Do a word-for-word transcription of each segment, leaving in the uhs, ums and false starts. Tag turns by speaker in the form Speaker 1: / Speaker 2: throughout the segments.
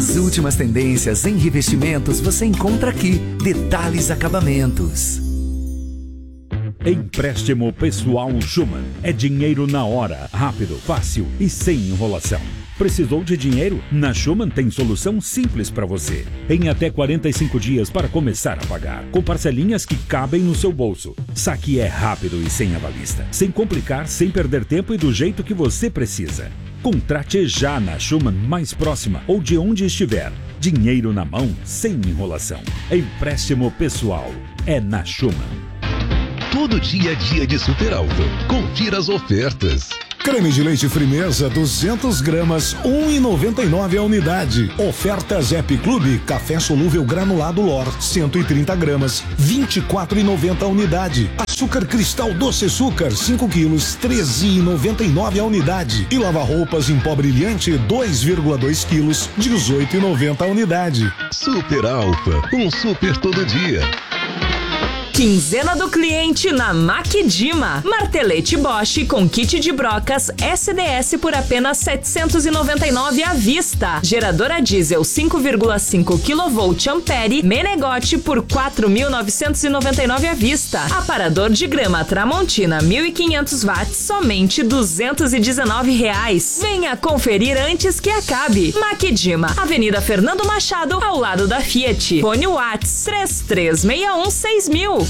Speaker 1: As últimas tendências em revestimentos você encontra aqui. Detalhes Acabamentos.
Speaker 2: Empréstimo Pessoal Schumann. É dinheiro na hora, rápido, fácil e sem enrolação. Precisou de dinheiro? Na Schumann tem solução simples para você. Em até quarenta e cinco dias para começar a pagar, com parcelinhas que cabem no seu bolso. Saque é rápido e sem avalista, sem complicar, sem perder tempo e do jeito que você precisa. Contrate já na Schumann mais próxima ou de onde estiver. Dinheiro na mão, sem enrolação. Empréstimo pessoal é na Schumann.
Speaker 3: Todo dia é dia de Super Alto. Confira as ofertas.
Speaker 4: Creme de leite Frimeza duzentas gramas, um real e noventa e nove centavos a unidade. Oferta Zep Clube, café solúvel granulado Lor, cento e trinta gramas, vinte e quatro reais e noventa centavos a unidade. Açúcar cristal doce açúcar, cinco quilos, treze reais e noventa e nove centavos a unidade. E lava-roupas em pó brilhante, dois vírgula dois quilos, dezoito reais e noventa centavos a unidade.
Speaker 3: Super Alfa, um super todo dia.
Speaker 5: Quinzena do cliente na Maquidima. Martelete Bosch com kit de brocas S D S por apenas setecentos e noventa e nove reais à vista. Geradora diesel cinco vírgula cinco quilovolts Ampere Menegote por quatro mil novecentos e noventa e nove reais à vista. Aparador de grama Tramontina mil e quinhentos watts somente duzentos e dezenove reais. Venha conferir antes que acabe. Maquidima, Avenida Fernando Machado, ao lado da Fiat. Fone Watts três três seis um seis mil.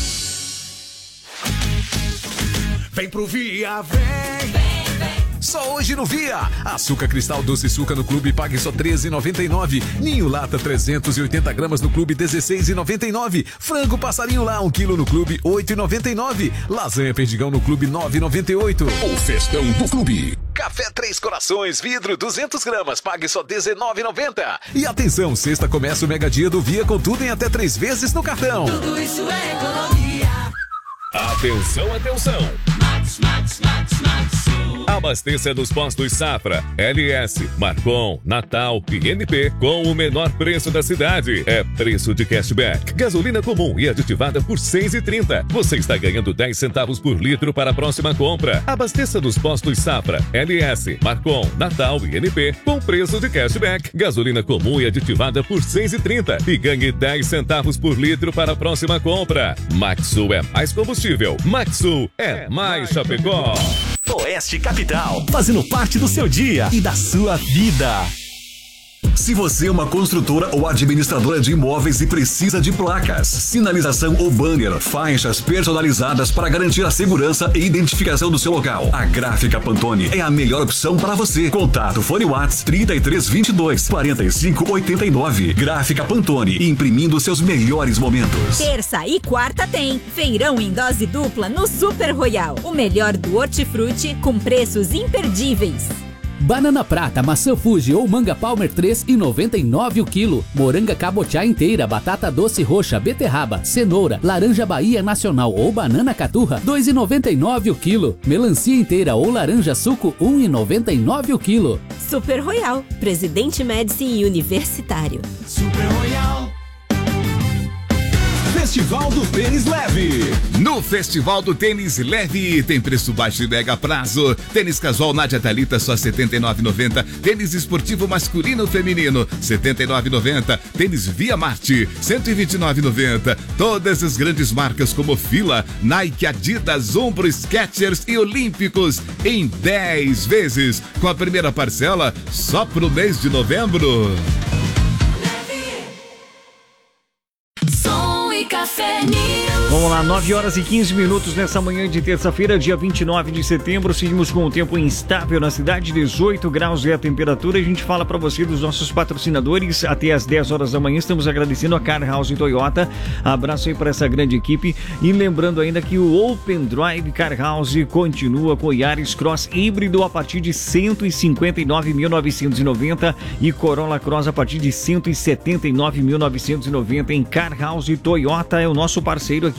Speaker 6: Vem pro Via, vem! Vem, vem! Só hoje no Via! Açúcar cristal doce suca no clube pague só treze reais e noventa e nove centavos. Ninho lata trezentos e oitenta gramas no clube dezesseis reais e noventa e nove centavos. Frango passarinho lá um quilo no clube oito reais e noventa e nove centavos. Lasanha perdigão no clube nove reais e noventa e oito centavos.
Speaker 3: O festão do clube.
Speaker 6: Café Três Corações, vidro duzentas gramas, pague só dezenove reais e noventa centavos. E atenção, sexta começa o mega dia do Via com tudo em até três vezes no cartão.
Speaker 7: Tudo isso é economia.
Speaker 8: Atenção, atenção!
Speaker 7: Max, Max, Max, Max.
Speaker 8: Abasteça nos postos Safra, L S, Marcon, Natal e N P com o menor preço da cidade. É preço de cashback. Gasolina comum e aditivada por seis reais e trinta centavos. Você está ganhando dez centavos por litro para a próxima compra. Abasteça nos postos Safra, L S, Marcon, Natal e N P com preço de cashback. Gasolina comum e aditivada por seis reais e trinta centavos. E ganhe dez centavos por litro para a próxima compra. Maxsul é mais combustível. Maxsul é mais Chapecó.
Speaker 9: Oeste Capital, fazendo parte do seu dia e da sua vida.
Speaker 10: Se você é uma construtora ou administradora de imóveis e precisa de placas, sinalização ou banner, faixas personalizadas para garantir a segurança e identificação do seu local, a Gráfica Pantone é a melhor opção para você. Contato Fone Watts trinta e três vinte e dois, quarenta e cinco oitenta e nove. Gráfica Pantone, imprimindo seus melhores momentos.
Speaker 11: Terça e quarta tem feirão em dose dupla no Super Royal. O melhor do hortifruti com preços imperdíveis.
Speaker 12: Banana prata, maçã Fuji ou manga Palmer três reais e noventa e nove o quilo. Moranga cabotiá inteira, batata doce roxa, beterraba, cenoura, laranja Bahia Nacional ou banana caturra, dois reais e noventa e nove o quilo. Melancia inteira ou laranja suco, um real e noventa e nove o quilo.
Speaker 11: Super Royal, Presidente Médici e Universitário.
Speaker 6: Super Royal.
Speaker 13: Festival do Tênis Leve. No Festival do Tênis Leve tem preço baixo e mega prazo. Tênis casual Nádia Thalita só setenta e nove reais e noventa centavos. Tênis esportivo masculino feminino setenta e nove reais e noventa centavos. Tênis Via Marte cento e vinte e nove reais e noventa centavos. Todas as grandes marcas como Fila, Nike, Adidas, Umbro, Skechers e Olímpicos em dez vezes com a primeira parcela só pro mês de novembro.
Speaker 7: Café News.
Speaker 14: Vamos lá, nove horas e quinze minutos nessa manhã de terça-feira, dia vinte e nove de setembro. Seguimos com o tempo instável na cidade, dezoito graus é a temperatura. A gente fala para você dos nossos patrocinadores até as dez horas da manhã. Estamos agradecendo a Car House Toyota. Abraço aí para essa grande equipe. E lembrando ainda que o Open Drive Car House continua com o Yaris Cross híbrido a partir de cento e cinquenta e nove mil novecentos e noventa e Corolla Cross a partir de cento e setenta e nove mil novecentos e noventa em Car House Toyota. É o nosso parceiro aqui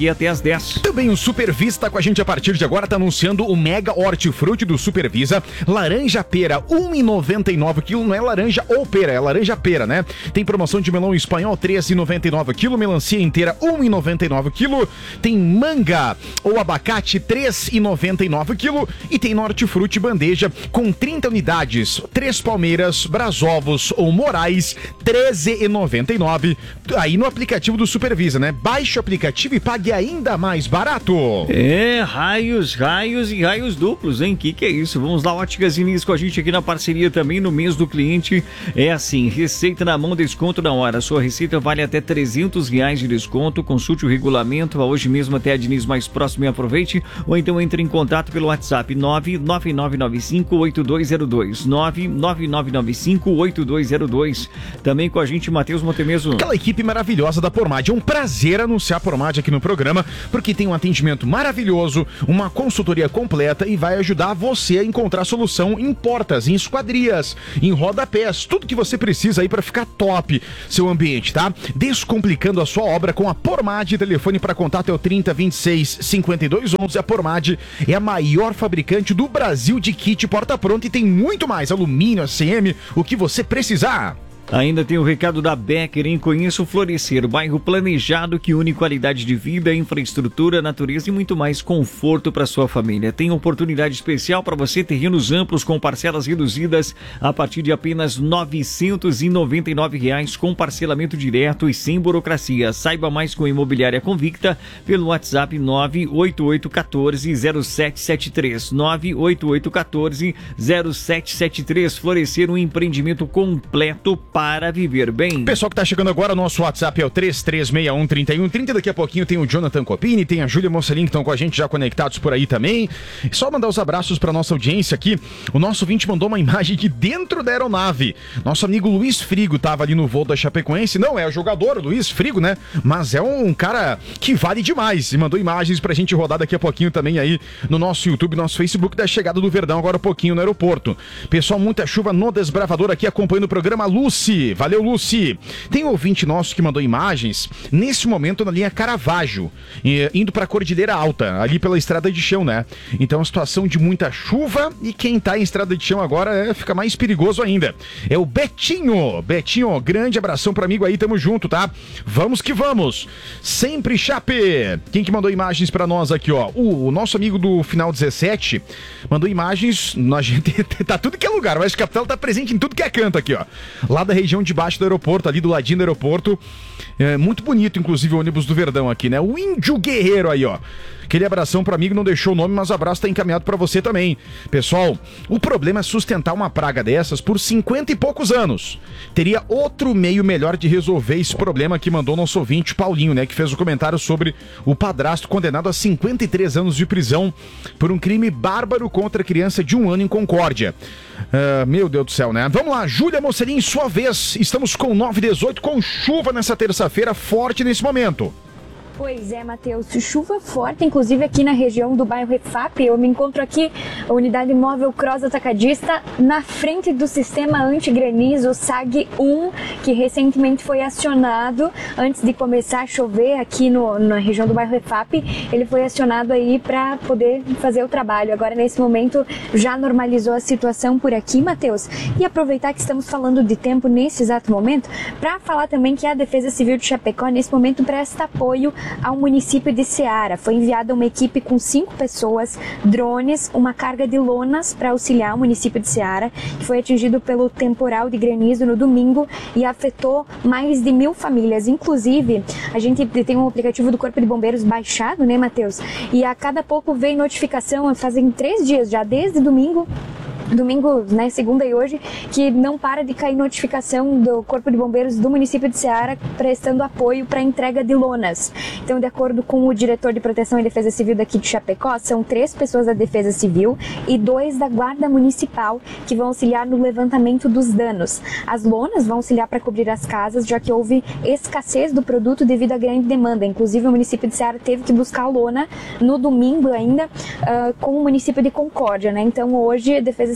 Speaker 14: aqui até as dez.
Speaker 15: Também o Supervisa tá com a gente a partir de agora, tá anunciando o Mega Hortifruti do Supervisa. Laranja pera, um real e noventa e nove o quilo, não é laranja ou pera, é laranja pera, né? Tem promoção de melão espanhol, três reais e noventa e nove o quilo, melancia inteira, um real e noventa e nove o quilo. Tem manga ou abacate, três reais e noventa e nove o quilo. E tem no Hortifruti bandeja com trinta unidades, três palmeiras, brasovos ou morais, treze reais e noventa e nove. Aí no aplicativo do Supervisa, né? Baixe o aplicativo e pague ainda mais barato.
Speaker 14: É, raios, raios e raios duplos, hein? Que que é isso? Vamos lá, Óticas Diniz com a gente aqui na parceria também no mês do cliente. É assim, receita na mão, desconto na hora. Sua receita vale até trezentos reais de desconto. Consulte o regulamento, vá hoje mesmo até a Diniz mais próximo e aproveite. Ou então entre em contato pelo WhatsApp nove nove nove nove cinco oito dois zero dois, nove nove nove nove cinco oito dois zero dois. Também com a gente, Matheus Montemeso.
Speaker 15: Aquela equipe maravilhosa da Pormad. É um prazer anunciar a Pormad aqui no programa, porque tem um atendimento maravilhoso, uma consultoria completa e vai ajudar você a encontrar solução em portas, em esquadrias, em rodapés, tudo que você precisa aí para ficar top seu ambiente, tá? Descomplicando a sua obra com a Pormad. Telefone para contato é o trinta, vinte e seis, cinquenta e dois onze. A Pormad é a maior fabricante do Brasil de kit porta pronta e tem muito mais, alumínio, A C M, o que você precisar.
Speaker 14: Ainda tem o recado da Becker, hein? Conheça o Florescer, bairro planejado que une qualidade de vida, infraestrutura, natureza e muito mais conforto para sua família. Tem oportunidade especial para você, terrenos amplos com parcelas reduzidas a partir de apenas novecentos e noventa e nove reais com parcelamento direto e sem burocracia. Saiba mais com Imobiliária Convicta pelo WhatsApp nove oito oito um quatro zero sete sete três, nove oito oito um quatro zero sete sete três. Florescer, um empreendimento completo para viver bem.
Speaker 15: Pessoal que tá chegando agora, nosso WhatsApp é o três três seis um, três um três zero. Daqui a pouquinho tem o Jonathan Copini, tem a Júlia Mocelin que estão com a gente já conectados por aí também. Só mandar os abraços para nossa audiência aqui. O nosso ouvinte mandou uma imagem de dentro da aeronave. Nosso amigo Luiz Frigo tava ali no voo da Chapecoense. Não é o jogador Luiz Frigo, né? Mas é um cara que vale demais. E mandou imagens pra gente rodar daqui a pouquinho também aí no nosso YouTube, nosso Facebook, da chegada do Verdão agora um pouquinho no aeroporto. Pessoal, muita chuva no Desbravador aqui acompanhando o programa. Lucy, valeu Lucy. Tem um ouvinte nosso que mandou imagens nesse momento na linha Caravaggio, indo pra Cordilheira Alta, ali pela estrada de chão, né? Então a situação de muita chuva e quem tá em estrada de chão agora é, fica mais perigoso ainda. É o Betinho. Betinho, grande abração pro amigo aí, tamo junto, tá? Vamos que vamos. Sempre Chape. Quem que mandou imagens pra nós aqui, ó? O, o nosso amigo do Final dezessete mandou imagens, a gente tá tudo que é lugar, mas o Capital tá presente em tudo que é canto aqui, ó. Lá da região de baixo do aeroporto, ali do ladinho do aeroporto. É muito bonito, inclusive, o ônibus do Verdão aqui, né? O Índio Guerreiro aí, ó. Aquele abração para amigo, não deixou o nome, mas o abraço tá encaminhado para você também. Pessoal, o problema é sustentar uma praga dessas por cinquenta e poucos anos. Teria outro meio melhor de resolver esse problema que mandou nosso ouvinte Paulinho, né? Que fez o um comentário sobre o padrasto condenado a cinquenta e três anos de prisão por um crime bárbaro contra a criança de um ano em Concórdia. Uh, meu Deus do céu, né? Vamos lá, Júlia Mocelin, sua vez. Estamos com nove e dezoito, com chuva nessa terça-feira, forte nesse momento.
Speaker 16: Pois é, Matheus, chuva forte, inclusive aqui na região do bairro Refap. Eu me encontro aqui, a unidade móvel Cross Atacadista, na frente do sistema antigranizo S A G um, que recentemente foi acionado antes de começar a chover aqui no, na região do bairro Refap. Ele foi acionado aí para poder fazer o trabalho. Agora, nesse momento, já normalizou a situação por aqui, Matheus. E aproveitar que estamos falando de tempo nesse exato momento, para falar também que a Defesa Civil de Chapecó, nesse momento, presta apoio ao município de Ceará. Foi enviada uma equipe com cinco pessoas, drones, uma carga de lonas para auxiliar o município de Ceará, que foi atingido pelo temporal de granizo no domingo e afetou mais de mil famílias. Inclusive, a gente tem um aplicativo do Corpo de Bombeiros baixado, né, Matheus? E a cada pouco vem notificação, fazem três dias já, desde domingo, domingo, né, segunda e hoje, que não para de cair notificação do Corpo de Bombeiros do município de Ceará prestando apoio para a entrega de lonas. Então, de acordo com o diretor de Proteção e Defesa Civil daqui de Chapecó, são três pessoas da Defesa Civil e dois da Guarda Municipal que vão auxiliar no levantamento dos danos. As lonas vão auxiliar para cobrir as casas, já que houve escassez do produto devido à grande demanda. Inclusive, o município de Ceará teve que buscar lona no domingo ainda uh, com o município de Concórdia, né? Então, hoje, a Defesa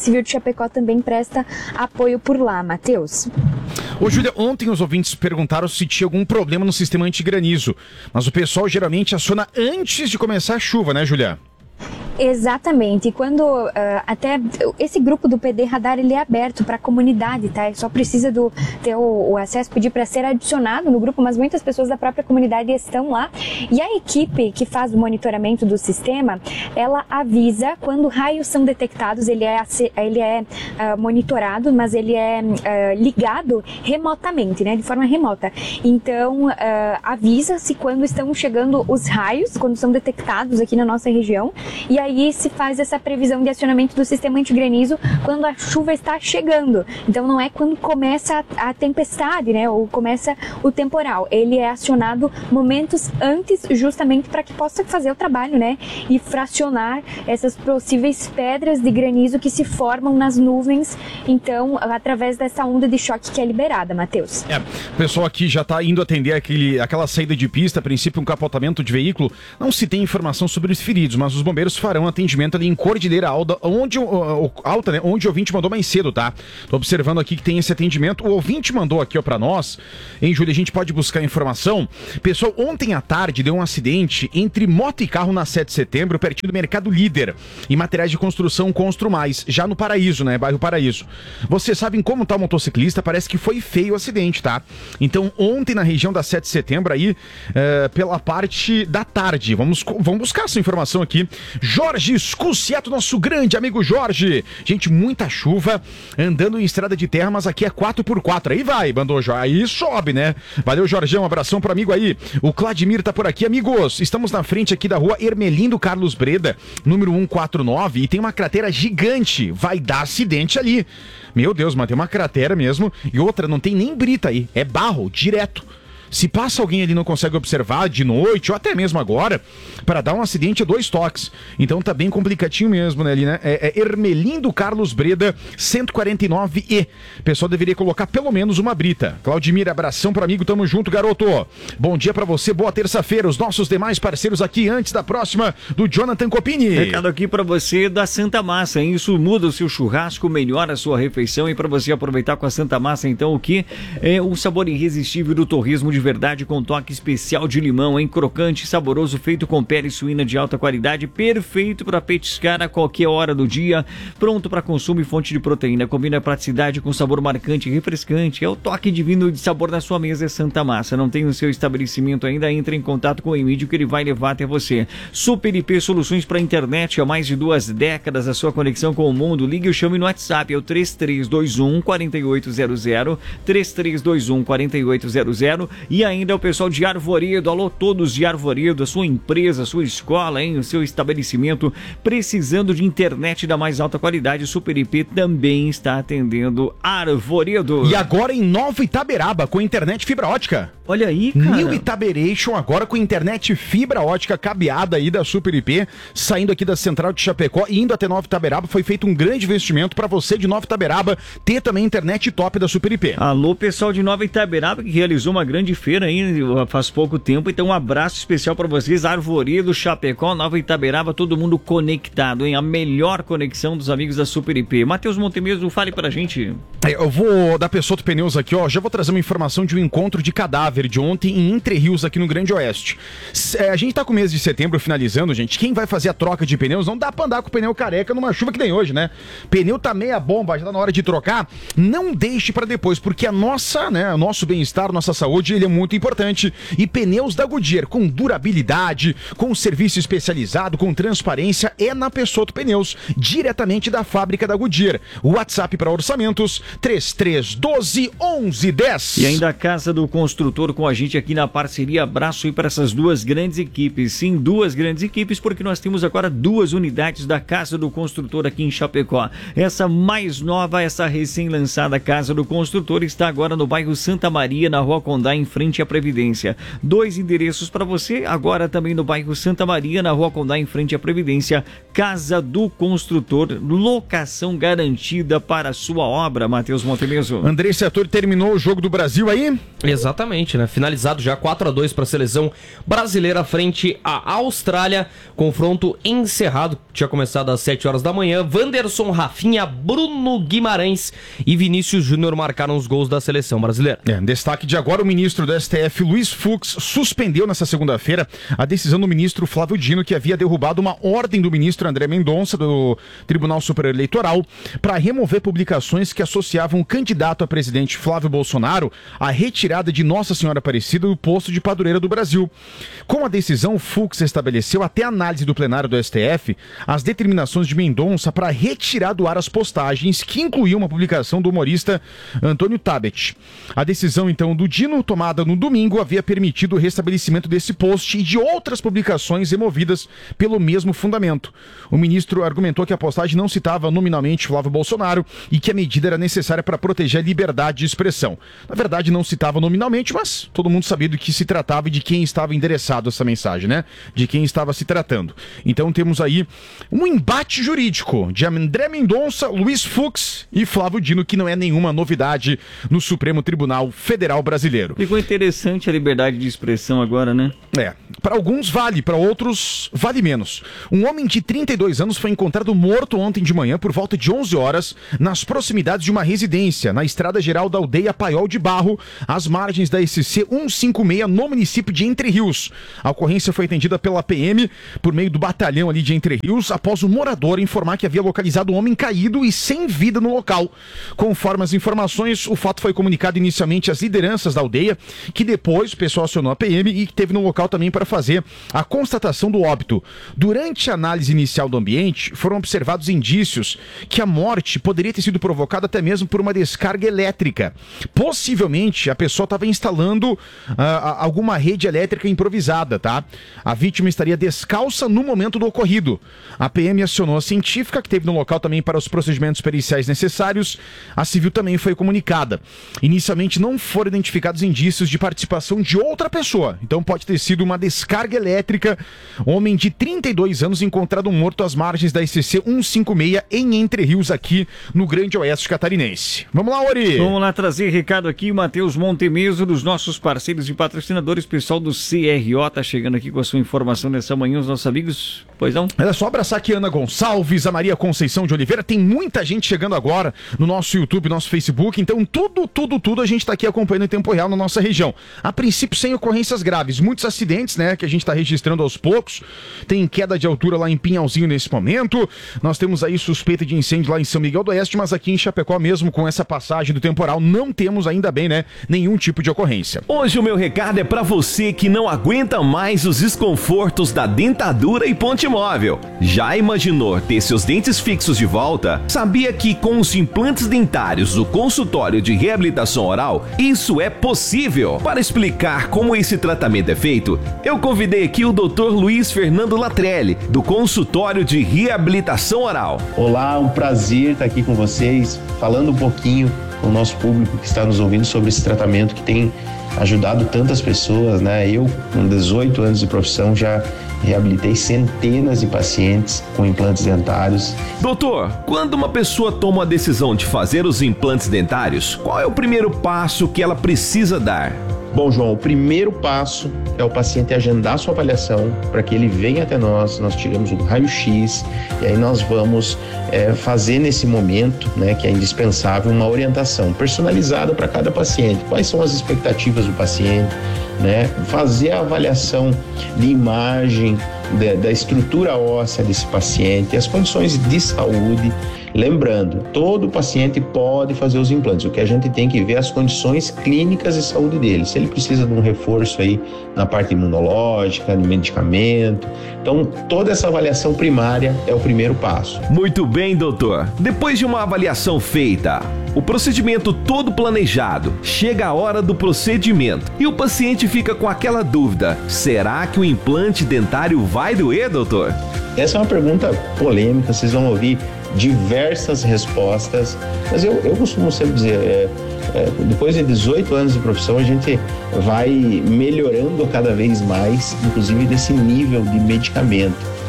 Speaker 16: Civil de Chapecó também presta apoio por lá, Matheus.
Speaker 15: Ô, Júlia, ontem os ouvintes perguntaram se tinha algum problema no sistema antigranizo, mas o pessoal geralmente aciona antes de começar a chuva, né, Júlia?
Speaker 16: Exatamente, e quando uh, até esse grupo do P D Radar ele é aberto para a comunidade, tá? Só precisa do, ter o, o acesso, pedir para ser adicionado no grupo, mas muitas pessoas da própria comunidade estão lá. E a equipe que faz o monitoramento do sistema, ela avisa quando raios são detectados, ele é, ele é uh, monitorado, mas ele é uh, ligado remotamente, né? De forma remota. Então, uh, avisa-se quando estão chegando os raios, quando são detectados aqui na nossa região, e aí se faz essa previsão de acionamento do sistema antigranizo quando a chuva está chegando. Então não é quando começa a, a tempestade, né, ou começa o temporal. Ele é acionado momentos antes, justamente para que possa fazer o trabalho, né, e fracionar essas possíveis pedras de granizo que se formam nas nuvens, então, através dessa onda de choque que é liberada, Matheus.
Speaker 15: É, o pessoal aqui já está indo atender aquele, aquela saída de pista, a princípio um capotamento de veículo. Não se tem informação sobre os feridos, mas os bombeiros farão um atendimento ali em Cordilheira Alta, onde, uh, alta, né, onde o ouvinte mandou mais cedo, tá? Tô observando aqui que tem esse atendimento. O ouvinte mandou aqui, ó, pra nós, hein, Júlia, a gente pode buscar informação. Pessoal, ontem à tarde deu um acidente entre moto e carro na sete de setembro, pertinho do Mercado Líder, em materiais de construção Constru Mais, já no Paraíso, né, bairro Paraíso. Vocês sabem como tá o motociclista? Parece que foi feio o acidente, tá? Então, ontem na região da sete de setembro aí, uh, pela parte da tarde, vamos, vamos buscar essa informação aqui. Jorge Scusiato, nosso grande amigo Jorge. Gente, muita chuva, andando em estrada de terra, mas aqui é quatro por quatro. Aí vai, Bandojo, aí sobe, né? Valeu, Jorgão, um abração pro amigo aí. O Cladimir tá por aqui. Amigos, estamos na frente aqui da rua Ermelindo Carlos Breda, número cento e quarenta e nove, e tem uma cratera gigante. Vai dar acidente ali. Meu Deus, mas tem uma cratera mesmo. E outra, não tem nem brita aí, é barro, direto. Se passa alguém ali e não consegue observar de noite, ou até mesmo agora, para dar um acidente é dois toques. Então tá bem complicadinho mesmo, né, ali, né? É, é Ermelindo Carlos Breda, cento e quarenta e nove E. O pessoal deveria colocar pelo menos uma brita. Claudimir, abração pro amigo, tamo junto, garoto. Bom dia pra você, boa terça-feira. Os nossos demais parceiros aqui, antes da próxima, do Jonathan Copini.
Speaker 14: Recado aqui pra você da Santa Massa, hein? Isso muda o seu churrasco, melhora a sua refeição, e pra você aproveitar com a Santa Massa, então, o que? É o sabor irresistível do torresmo de verdade com toque especial de limão, hein? Crocante, saboroso, feito com pele suína de alta qualidade, perfeito para petiscar a qualquer hora do dia, pronto para consumo e fonte de proteína. Combina praticidade com sabor marcante e refrescante. É o toque divino de sabor na sua mesa. É Santa Massa. Não tem no seu estabelecimento ainda? Entre em contato com o Emílio que ele vai levar até você. Super I P Soluções para internet, há mais de duas décadas, a sua conexão com o mundo. Ligue ou chame no WhatsApp, é o três três dois um, quatro oito zero zero, três três dois um, quatro oito zero zero. E ainda é o pessoal de Arvoredo. Alô, todos de Arvoredo, a sua empresa, a sua escola, hein? O seu estabelecimento precisando de internet da mais alta qualidade. O Super I P também está atendendo Arvoredo.
Speaker 15: E agora em Nova Itaberaba, com internet fibra ótica.
Speaker 14: Olha aí, cara.
Speaker 15: New Itaberation, agora com internet fibra ótica cabeada aí da Super I P, saindo aqui da Central de Chapecó e indo até Nova Itaberaba. Foi feito um grande investimento para você de Nova Itaberaba ter também internet top da Super I P.
Speaker 14: Alô, pessoal de Nova Itaberaba, que realizou uma grande feira aí faz pouco tempo, então um abraço especial para vocês. Arvoredo, Chapecó, Nova Itaberaba, todo mundo conectado, hein? A melhor conexão dos amigos da Super I P. Matheus Montemesmo, fale pra gente.
Speaker 15: Eu vou da Pessotto Pneus aqui, ó, já vou trazer uma informação de um encontro de cadáver de ontem em Entre Rios, aqui no Grande Oeste. A gente tá com o mês de setembro finalizando, gente. Quem vai fazer a troca de pneus, não dá pra andar com o pneu careca numa chuva que nem hoje, né? Pneu tá meia bomba, já tá na hora de trocar. Não deixe pra depois, porque a nossa, né, o nosso bem-estar, nossa saúde, ele é muito importante. E pneus da Goodyear, com durabilidade, com serviço especializado, com transparência, é na Pessotto Pneus, diretamente da fábrica da Goodyear. WhatsApp para orçamentos, três três um dois, onze dez.
Speaker 14: E ainda a Casa do Construtor com a gente aqui na parceria. Abraço aí para essas duas grandes equipes. Sim, duas grandes equipes, porque nós temos agora duas unidades da Casa do Construtor aqui em Chapecó. Essa mais nova, essa recém-lançada Casa do Construtor está agora no bairro Santa Maria, na Rua Condá, em frente à Previdência. Dois endereços para você, agora também no bairro Santa Maria, na Rua Condá, em frente à Previdência. Casa do Construtor, locação garantida para a sua obra. Matheus Montemesmo.
Speaker 15: André Setor terminou o Jogo do Brasil aí?
Speaker 17: Exatamente. empate, né? Finalizado já quatro a dois para a seleção brasileira frente à Austrália. Confronto encerrado, tinha começado às sete horas da manhã. Wanderson, Rafinha, Bruno Guimarães e Vinícius Júnior marcaram os gols da seleção brasileira.
Speaker 15: É, destaque de agora, o ministro do S T F, Luiz Fux, suspendeu nessa segunda-feira a decisão do ministro Flávio Dino, que havia derrubado uma ordem do ministro André Mendonça, do Tribunal Superior Eleitoral, para remover publicações que associavam o candidato a presidente Flávio Bolsonaro à retirada de Nossa Senhora Aparecida do posto de padroeira do Brasil. Com a decisão, Fux estabeleceu, até análise do plenário do S T F, as determinações de Mendonça para retirar do ar as postagens que incluíam uma publicação do humorista Antônio Tabet. A decisão, então, do Dino, tomada no domingo, havia permitido o restabelecimento desse post e de outras publicações removidas pelo mesmo fundamento. O ministro argumentou que a postagem não citava nominalmente Flávio Bolsonaro e que a medida era necessária para proteger a liberdade de expressão. Na verdade, não citava nominalmente, mas todo mundo sabia do que se tratava e de quem estava endereçado essa mensagem, né? De quem estava se tratando. Então temos aí um embate jurídico de André Mendonça, Luiz Fux e Flávio Dino, que não é nenhuma novidade no Supremo Tribunal Federal Brasileiro.
Speaker 14: Ficou interessante a liberdade de expressão agora, né?
Speaker 15: É, para alguns vale, para outros vale menos. Um homem de trinta e dois anos foi encontrado morto ontem de manhã por volta de onze horas nas proximidades de uma residência na estrada geral da aldeia Paiol de Barro, às margens da S C cento e cinquenta e seis no município de Entre Rios. A ocorrência foi atendida pela P M por meio do batalhão ali de Entre Rios, após o morador informar que havia localizado um homem caído e sem vida no local. Conforme as informações, o fato foi comunicado inicialmente às lideranças da aldeia, que depois o pessoal acionou a P M e esteve no local também para fazer a constatação do óbito. Durante a análise inicial do ambiente, foram observados indícios que a morte poderia ter sido provocada até mesmo por uma descarga elétrica. Possivelmente, a pessoa estava instalando uh, alguma rede elétrica improvisada, tá? A vítima estaria descalça no momento do ocorrido. A P M acionou a científica, que esteve no local também para os procedimentos periciais necessários. A civil também foi comunicada. Inicialmente não foram identificados indícios de participação de outra pessoa, então pode ter sido uma descarga elétrica. Homem de trinta e dois anos encontrado morto às margens da S C cento e cinquenta e seis em Entre Rios, aqui no Grande Oeste Catarinense. Vamos lá, Ori!
Speaker 14: Vamos lá trazer recado aqui, Matheus Montemeso, dos nossos parceiros e patrocinadores, pessoal do C R O, tá chegando aqui com a sua informação nessa manhã, os nossos amigos, pois não?
Speaker 15: É só abraçar aqui a Ana Gonçalves, a Maria Conceição de Oliveira, tem muita gente chegando agora no nosso YouTube, nosso Facebook, então tudo, tudo, tudo a gente tá aqui acompanhando em tempo real na nossa região. A princípio sem ocorrências graves, muitos acidentes, né, que a gente tá registrando aos poucos, tem queda de altura lá em Pinhalzinho nesse momento, nós temos aí suspeita de incêndio lá em São Miguel do Oeste, mas aqui em Chapecó mesmo, com essa passagem do temporal, não temos ainda bem, né, nenhum tipo de ocorrência.
Speaker 9: Hoje o meu recado é pra você que não aguenta mais os desconfortos da dentadura e ponte móvel. Já imaginou ter seus dentes fixos de volta? Sabia que com os implantes dentários do consultório de reabilitação oral, isso é possível? Para explicar como esse tratamento é feito, eu convidei aqui o doutor Luiz Fernando Latrelli, do consultório de reabilitação oral.
Speaker 18: Olá, um prazer estar aqui com vocês, falando um pouquinho com o nosso público que está nos ouvindo sobre esse tratamento que tem ajudado tantas pessoas, né? Eu, com dezoito anos de profissão, já reabilitei centenas de pacientes com implantes dentários.
Speaker 9: Doutor, quando uma pessoa toma a decisão de fazer os implantes dentários, qual é o primeiro passo que ela precisa dar?
Speaker 18: Bom, João, o primeiro passo é o paciente agendar sua avaliação para que ele venha até nós, nós tiramos o raio-x e aí nós vamos é, fazer nesse momento, né, que é indispensável, uma orientação personalizada para cada paciente. Quais são as expectativas do paciente, né? Fazer a avaliação de imagem da, da estrutura óssea desse paciente, as condições de saúde. Lembrando, todo paciente pode fazer os implantes, o que a gente tem que ver as condições clínicas de saúde dele, se ele precisa de um reforço aí na parte imunológica, de medicamento. Então, toda essa avaliação primária é o primeiro passo.
Speaker 9: Muito bem, doutor. Depois de uma avaliação feita, o procedimento todo planejado, chega a hora do procedimento e o paciente fica com aquela dúvida: será que o implante dentário vai doer, doutor?
Speaker 18: Essa é uma pergunta polêmica, vocês vão ouvir diversas respostas, mas eu, eu costumo sempre dizer, é, é, depois de dezoito anos de profissão, a gente vai melhorando cada vez mais, inclusive desse nível de medicamento.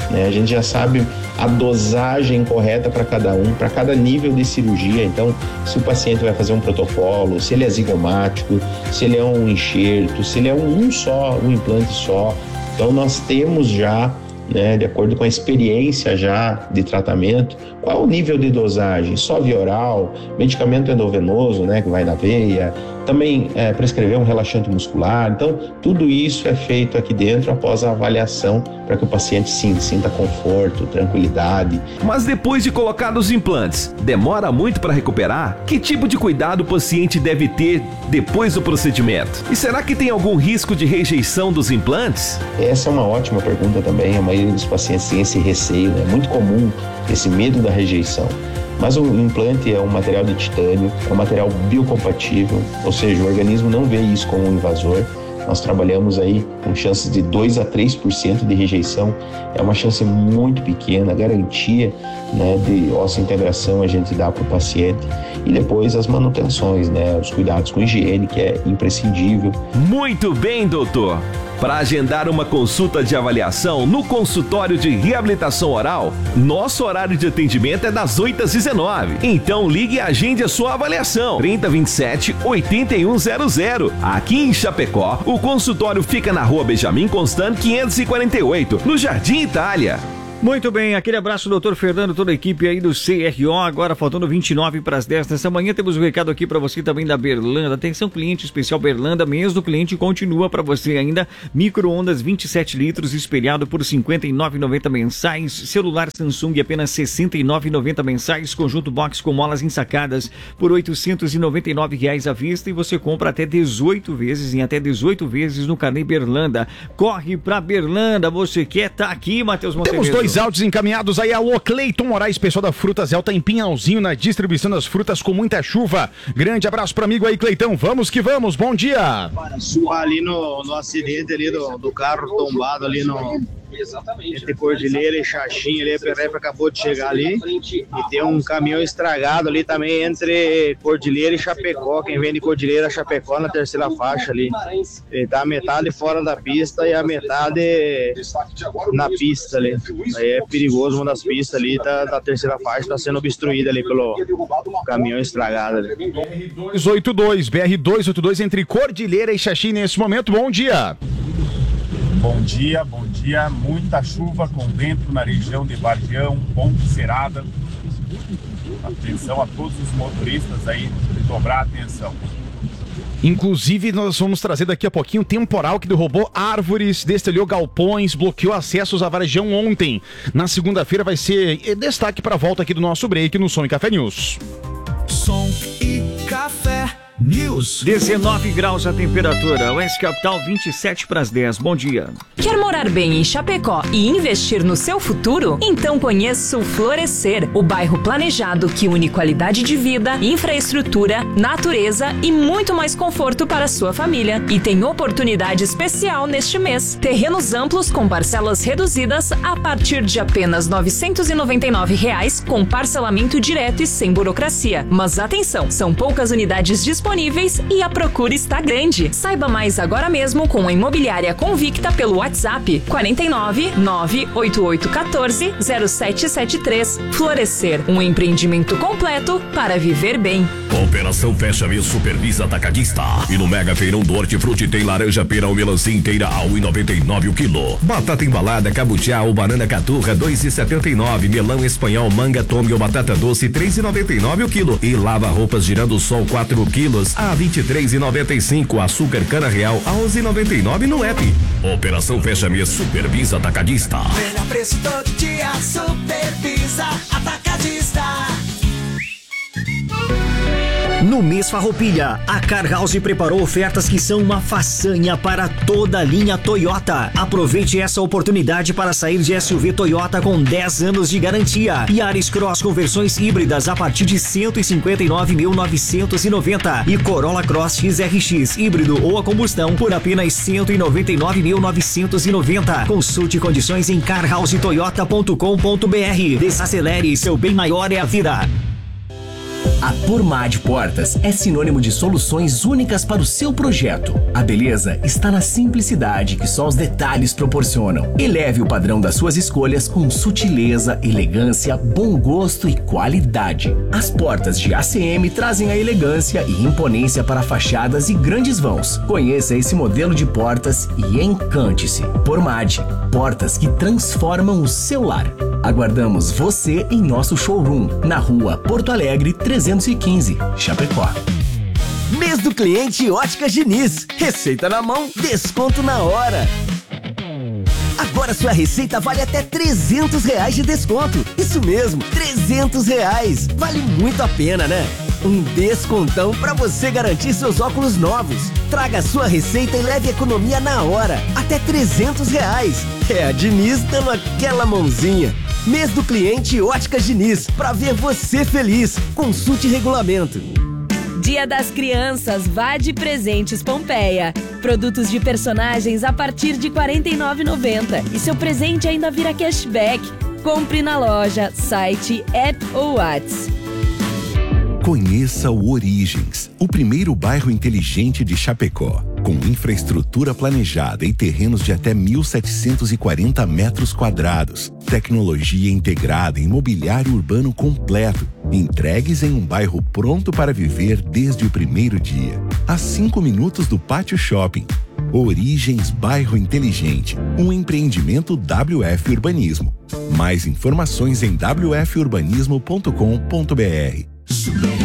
Speaker 18: né? A gente já sabe a dosagem correta para cada um, para cada nível de cirurgia. Então, se o paciente vai fazer um protocolo, se ele é zigomático, se ele é um enxerto, se ele é um, um só, um implante só. Então, nós temos já, né, de acordo com a experiência já de tratamento, qual o nível de dosagem, só via oral, medicamento endovenoso, né, que vai na veia, também é, prescrever um relaxante muscular. Então, tudo isso é feito aqui dentro após a avaliação para que o paciente sim, sinta conforto, tranquilidade.
Speaker 9: Mas depois de colocar os implantes, demora muito para recuperar? Que tipo de cuidado o paciente deve ter depois do procedimento? E será que tem algum risco de rejeição dos implantes?
Speaker 18: Essa é uma ótima pergunta também. A maioria dos pacientes tem esse receio, né? É muito comum esse medo da rejeição. Mas o implante é um material de titânio, é um material biocompatível, ou seja, o organismo não vê isso como um invasor. Nós trabalhamos aí com chances de dois a três por cento de rejeição, é uma chance muito pequena, garantia, né, de osso-integração a gente dá para o paciente. E depois as manutenções, né, os cuidados com higiene, que é imprescindível.
Speaker 9: Muito bem, doutor! Para agendar uma consulta de avaliação no consultório de reabilitação oral, nosso horário de atendimento é das oito às dezenove. Então ligue e agende a sua avaliação. trinta, vinte e sete, oitenta e um zero zero. Aqui em Chapecó, o consultório fica na rua Benjamin Constant quinhentos e quarenta e oito, no Jardim Itália.
Speaker 14: Muito bem, aquele abraço, doutor Fernando, toda a equipe aí do C R O. Agora faltando vinte e nove para as dez nessa manhã, temos um recado aqui para você também da Berlanda. Atenção, cliente especial Berlanda, mês do cliente continua para você ainda. Micro-ondas vinte e sete litros, espelhado por cinquenta e nove reais e noventa centavos mensais. Celular Samsung apenas sessenta e nove reais e noventa centavos mensais. Conjunto box com molas ensacadas por oitocentos e noventa e nove reais à vista. E você compra até dezoito vezes, em até dezoito vezes no carnê Berlanda. Corre pra Berlanda, você quer tá aqui, Matheus Montenegro.
Speaker 15: Temos dois áudios encaminhados aí. Alô, Cleiton Moraes, pessoal da Frutas El, tá em Pinhalzinho na distribuição das frutas com muita chuva. Grande abraço pro amigo aí, Cleitão. Vamos que vamos, bom dia.
Speaker 19: Ali no, no acidente ali do, do carro tombado ali no... Exatamente. Entre Cordilheira e Xaxim, ali, a P R F acabou de chegar ali. E tem um caminhão estragado ali também entre Cordilheira e Chapecó. Quem vem de Cordilheira a Chapecó na terceira faixa ali. Ele tá a metade fora da pista e a metade na pista ali. Aí é perigoso, uma das pistas ali da, da terceira faixa tá sendo obstruída ali pelo caminhão estragado ali.
Speaker 15: B R duzentos e oitenta e dois, B R duzentos e oitenta e dois entre Cordilheira e Xaxim nesse momento. Bom dia.
Speaker 20: Bom dia, bom dia. Muita chuva com vento na região de Vargião, Ponte Serada. Atenção a todos os motoristas aí, dobrar a atenção.
Speaker 15: Inclusive, nós vamos trazer daqui a pouquinho um temporal que derrubou árvores, destelhou galpões, bloqueou acessos à Vargião ontem. Na segunda-feira vai ser destaque para a volta aqui do nosso break no Som e Café News.
Speaker 1: Som e Café News.
Speaker 14: dezenove graus a temperatura, Oeste Capital vinte e sete para as dez. Bom dia.
Speaker 5: Quer morar bem em Chapecó e investir no seu futuro? Então conheça o Florescer, o bairro planejado que une qualidade de vida, infraestrutura, natureza e muito mais conforto para a sua família. E tem oportunidade especial neste mês. Terrenos amplos com parcelas reduzidas a partir de apenas novecentos e noventa e nove reais, com parcelamento direto e sem burocracia. Mas atenção, são poucas unidades disponíveis disponíveis e a procura está grande. Saiba mais agora mesmo com a Imobiliária Convicta pelo WhatsApp quatro nove nove oito oito um quatro zero sete sete três. Florescer, um empreendimento completo para viver bem.
Speaker 21: Operação Fecha Mês Supervisa Atacadista. E no Mega Feirão do Hortifruti tem laranja pera ou melancia inteira a um real e noventa e nove o quilo. Batata embalada, cabutiá ou banana caturra dois reais e setenta e nove. Melão espanhol, manga, tome ou batata doce três reais e noventa e nove o quilo. E lava roupas girando sol quatro quilos a vinte e três reais e noventa e cinco. Açúcar cana real a onze reais e noventa e nove no app. Operação Fecha Mês Supervisa Atacadista.
Speaker 7: Melhor preço todo dia, Supervisa Atacadista.
Speaker 22: No mês Farroupilha, a Car House preparou ofertas que são uma façanha para toda a linha Toyota. Aproveite essa oportunidade para sair de S U V Toyota com dez anos de garantia. Yaris Cross com versões híbridas a partir de cento e cinquenta e nove mil novecentos e noventa e Corolla Cross X R X híbrido ou a combustão por apenas cento e noventa e nove mil novecentos e noventa. Consulte condições em car house toyota ponto com ponto br. Desacelere, seu bem maior é a vida.
Speaker 1: A Pormad Portas é sinônimo de soluções únicas para o seu projeto. A beleza está na simplicidade que só os detalhes proporcionam. Eleve o padrão das suas escolhas com sutileza, elegância, bom gosto e qualidade. As portas de A C M trazem a elegância e imponência para fachadas e grandes vãos. Conheça esse modelo de portas e encante-se. Pormad, portas que transformam o seu lar. Aguardamos você em nosso showroom, na rua Porto Alegre trezentos e quinze, Chapecó.
Speaker 2: Mês do cliente Óticas Diniz. Receita na mão, desconto na hora. Agora sua receita vale até trezentos reais de desconto. Isso mesmo, trezentos reais. Vale muito a pena, né? Um descontão para você garantir seus óculos novos. Traga sua receita e leve economia na hora. Até trezentos reais. É a Diniz dando aquela mãozinha. Mês do cliente Óticas Diniz. Pra ver você feliz. Consulte regulamento.
Speaker 4: Dia das Crianças, vá de Presentes Pompeia. Produtos de personagens a partir de quarenta e nove reais e noventa centavos. E seu presente ainda vira cashback. Compre na loja, site, app ou WhatsApp.
Speaker 23: Conheça o Origens, o primeiro bairro inteligente de Chapecó. Com infraestrutura planejada e terrenos de até mil setecentos e quarenta metros quadrados. Tecnologia integrada e mobiliário urbano completo. Entregues em um bairro pronto para viver desde o primeiro dia. A cinco minutos do Pátio Shopping. Origens Bairro Inteligente, um empreendimento W F Urbanismo. Mais informações em w f urbanismo ponto com ponto b r.